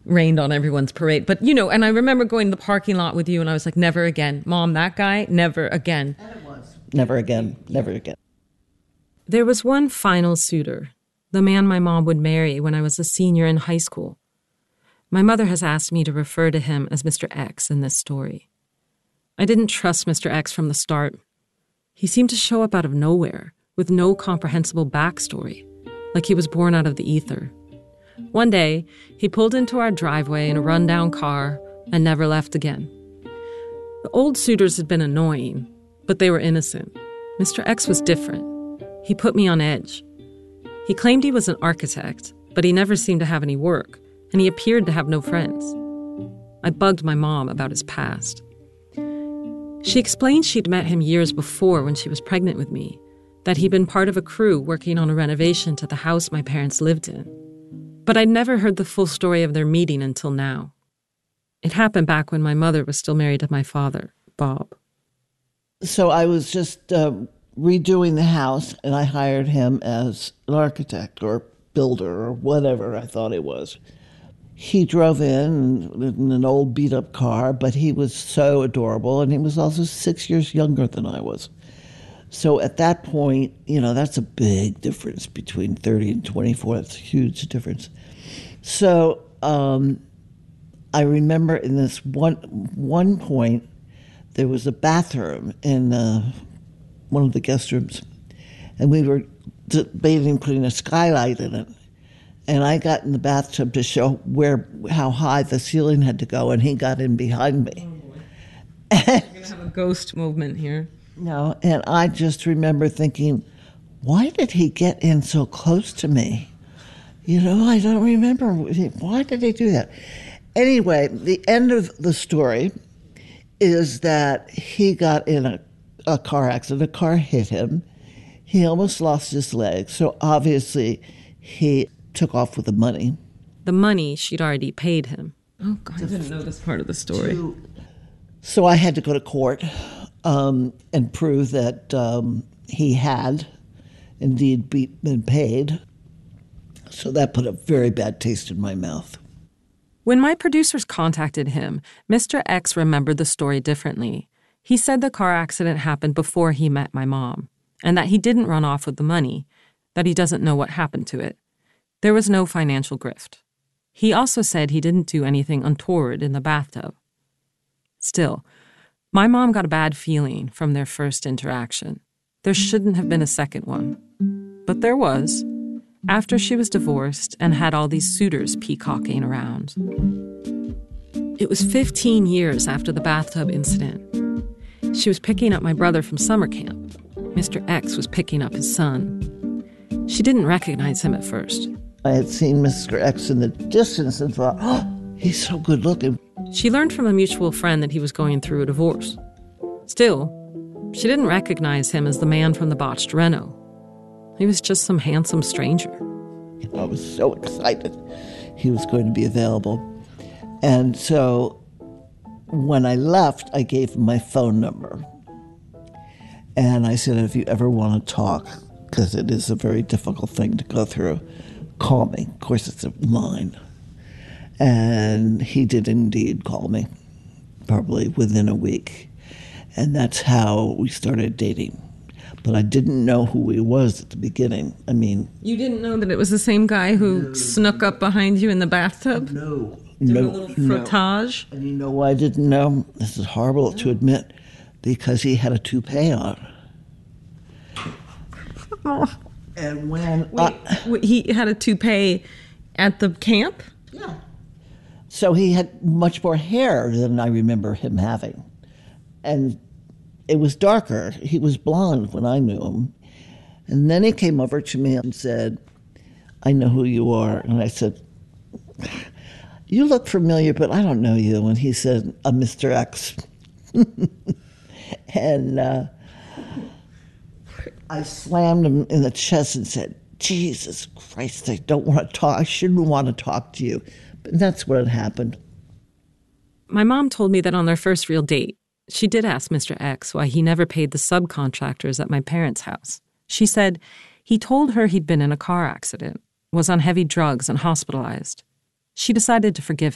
rained on everyone's parade. But, and I remember going to the parking lot with you and I was like, never again. Mom, that guy, never again. And it was. Never again, never again. There was one final suitor, the man my mom would marry when I was a senior in high school. My mother has asked me to refer to him as Mr. X in this story. I didn't trust Mr. X from the start. He seemed to show up out of nowhere, with no comprehensible backstory, like he was born out of the ether. One day, he pulled into our driveway in a rundown car and never left again. The old suitors had been annoying, but they were innocent. Mr. X was different. He put me on edge. He claimed he was an architect, but he never seemed to have any work, and he appeared to have no friends. I bugged my mom about his past. She explained she'd met him years before when she was pregnant with me, that he'd been part of a crew working on a renovation to the house my parents lived in. But I'd never heard the full story of their meeting until now. It happened back when my mother was still married to my father, Bob. So I was just redoing the house, and I hired him as an architect or builder or whatever I thought it was. He drove in an old beat-up car, but he was so adorable, and he was also 6 years younger than I was. So at that point, that's a big difference between 30 and 24. That's a huge difference. So I remember in this one point, there was a bathroom in one of the guest rooms, and we were debating putting a skylight in it. And I got in the bathtub to show how high the ceiling had to go, and he got in behind me. Oh boy. We're going to have a ghost movement here. No, and I just remember thinking, why did he get in so close to me? I don't remember. Why did he do that? Anyway, the end of the story is that he got in a car accident. A car hit him. He almost lost his leg. So obviously he took off with the money. The money she'd already paid him. Oh, God, I didn't know this part of the story. So I had to go to court and prove that he had indeed been paid. So that put a very bad taste in my mouth. When my producers contacted him, Mr. X remembered the story differently. He said the car accident happened before he met my mom, and that he didn't run off with the money, that he doesn't know what happened to it. There was no financial grift. He also said he didn't do anything untoward in the bathtub. Still, my mom got a bad feeling from their first interaction. There shouldn't have been a second one. But there was, after she was divorced and had all these suitors peacocking around. It was 15 years after the bathtub incident. She was picking up my brother from summer camp. Mr. X was picking up his son. She didn't recognize him at first. I had seen Mr. X in the distance and thought, oh, he's so good looking. She learned from a mutual friend that he was going through a divorce. Still, she didn't recognize him as the man from the botched reno. He was just some handsome stranger. I was so excited he was going to be available. And so when I left, I gave him my phone number. And I said, if you ever want to talk, because it is a very difficult thing to go through, call me. Of course, it's mine. And he did indeed call me, probably within a week. And that's how we started dating. But I didn't know who he was at the beginning. I mean... You didn't know that it was the same guy who snuck up behind you in the bathtub? No. Did a little frottage? And you know why I didn't know? This is horrible to admit. Because he had a toupee on. Oh. And when... Wait, he had a toupee at the camp? Yeah. So he had much more hair than I remember him having. And it was darker. He was blonde when I knew him. And then he came over to me and said, I know who you are. And I said, you look familiar, but I don't know you. And he said, I'm Mr. X. And I slammed him in the chest and said, Jesus Christ, I don't want to talk. I shouldn't want to talk to you. But that's what had happened. My mom told me that on their first real date, she did ask Mr. X why he never paid the subcontractors at my parents' house. She said he told her he'd been in a car accident, was on heavy drugs and hospitalized. She decided to forgive